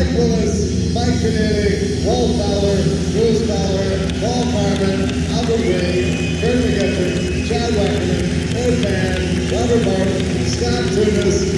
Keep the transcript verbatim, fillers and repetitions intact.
Jack Willis, Mike Canelli, Walt Fowler, Bruce Fowler, Paul Carmen, Albert Wayne, Kurt McGettrick, Chad Wackerman, Ed Mann, Robert Martin, Scott Tunis,